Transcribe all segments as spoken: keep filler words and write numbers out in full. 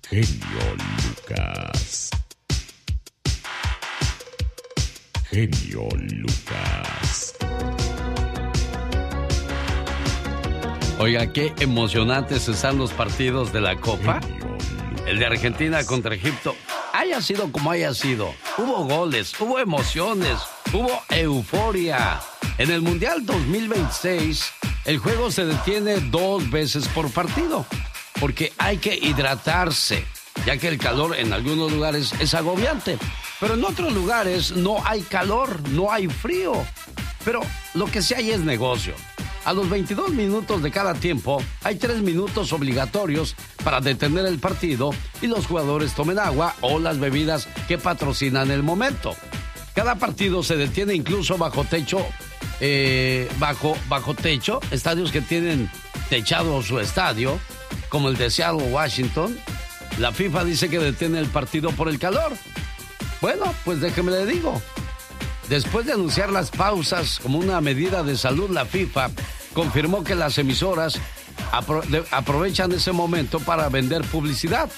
Genio Lucas. Genio Lucas. Oiga, qué emocionantes están los partidos de la Copa. El de Argentina contra Egipto. Haya sido como haya sido. Hubo goles, hubo emociones, hubo euforia. En el Mundial dos mil veintiséis, el juego se detiene dos veces por partido. Porque hay que hidratarse, ya que el calor en algunos lugares es agobiante. Pero en otros lugares no hay calor, no hay frío. Pero lo que sí hay es negocio. A los veintidós minutos de cada tiempo, hay tres minutos obligatorios para detener el partido y los jugadores tomen agua o las bebidas que patrocinan el momento. Cada partido se detiene incluso bajo techo, eh, bajo, bajo techo, estadios que tienen techado su estadio, como el de Seattle, Washington. La FIFA dice que detiene el partido por el calor. Bueno, pues déjeme le digo. Después de anunciar las pausas como una medida de salud, la FIFA confirmó que las emisoras apro- de- aprovechan ese momento para vender publicidad.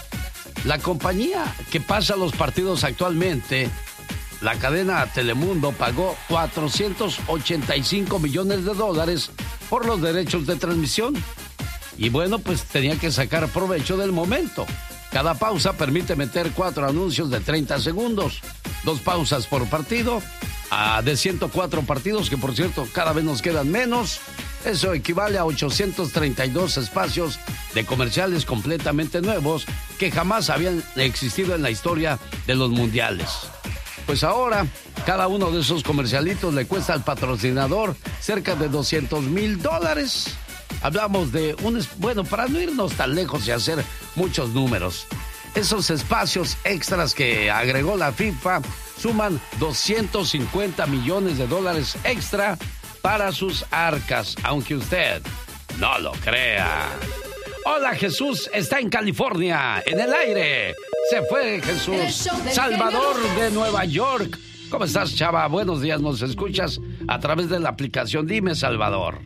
La compañía que pasa los partidos actualmente, la cadena Telemundo, pagó cuatrocientos ochenta y cinco millones de dólares por los derechos de transmisión. Y bueno, pues tenía que sacar provecho del momento. Cada pausa permite meter cuatro anuncios de treinta segundos. Dos pausas por partido, a de ciento cuatro partidos, que por cierto cada vez nos quedan menos. Eso equivale a ochocientos treinta y dos espacios de comerciales completamente nuevos que jamás habían existido en la historia de los mundiales. Pues ahora, cada uno de esos comercialitos le cuesta al patrocinador cerca de doscientos mil dólares. Hablamos de un... Bueno, para no irnos tan lejos y hacer muchos números, esos espacios extras que agregó la FIFA suman doscientos cincuenta millones de dólares extra para sus arcas, aunque usted no lo crea. Hola, Jesús está en California, en el aire. Se fue Jesús. Salvador de Nueva York. ¿Cómo estás, chava? Buenos días, nos escuchas a través de la aplicación. Dime, Salvador.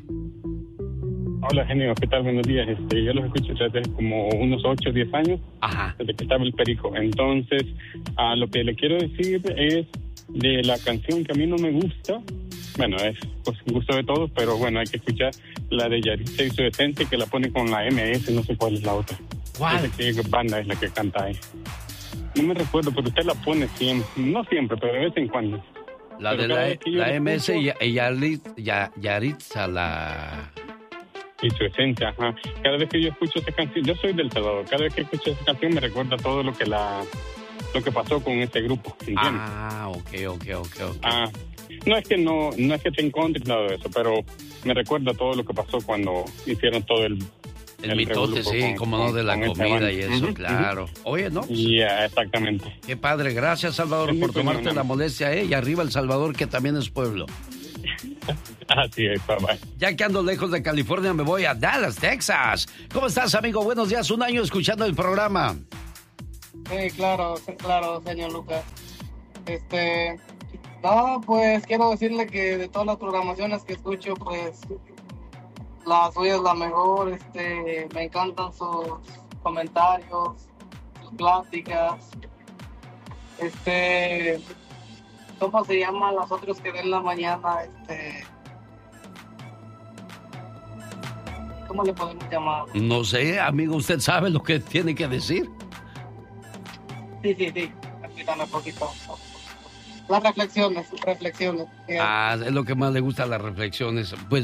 Hola, genio, ¿qué tal? Buenos días. Este, yo los escucho desde como unos ocho o diez años, Ajá. desde que estaba el Perico. Entonces, a lo que le quiero decir es de la canción que a mí no me gusta. Bueno, es pues un gusto de todos, pero bueno, hay que escuchar la de Yaritza y su decente, que la pone con la M S, no sé cuál es la otra. ¿Cuál? No sé qué banda es la que canta ahí. No me recuerdo, pero usted la pone siempre, no siempre, pero de vez en cuando. La pero de la, la la M S escucho, y Yaritza, ya, Yaritza, la... y su esencia, ajá. Cada vez que yo escucho esa canción, yo soy del Salvador, cada vez que escucho esa canción me recuerda todo lo que la lo que pasó con este grupo, ¿entiendes? Ah, ok, ok, ok, ok. Ah, no es que no, no es que esté en contra y nada de eso, pero me recuerda todo lo que pasó cuando hicieron todo el El, el mitote, sí, con, como no, de la comida y eso, uh-huh, claro. Uh-huh. Oye, ¿no? Ya, yeah, exactamente. Qué padre, gracias, Salvador, por tomarte no, no. la molestia, ¿eh? Y arriba El Salvador, que también es pueblo. Así es, bye bye. Ya que ando lejos de California, me voy a Dallas, Texas. ¿Cómo estás, amigo? Buenos días, un año escuchando el programa. Sí, claro, claro, señor Lucas. Este, no, pues quiero decirle que de todas las programaciones que escucho, pues la suya es la mejor. Este, me encantan sus comentarios, sus pláticas. Este, ¿cómo se llaman los otros que ven la mañana? Este, ¿cómo le podemos llamar? No sé, amigo, ¿usted sabe lo que tiene que decir? Sí, sí, sí. Explícame un poquito. Las reflexiones, reflexiones. Ah, es lo que más le gusta, las reflexiones. Pues